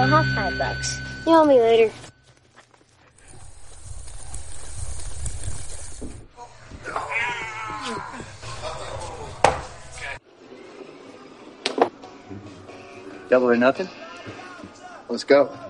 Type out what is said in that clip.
I have $5. You owe me later. Double or nothing? Let's go.